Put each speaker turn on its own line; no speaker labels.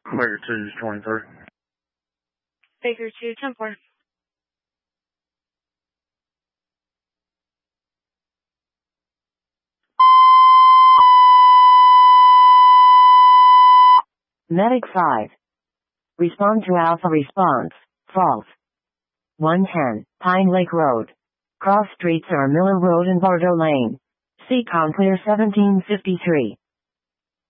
Baker 2's 23.
Baker 2, 10-4.
Medic 5. Respond to Alpha response. False. 110, Pine Lake Road. Cross streets are Miller Road and Bardo Lane. Seacon clear 1753.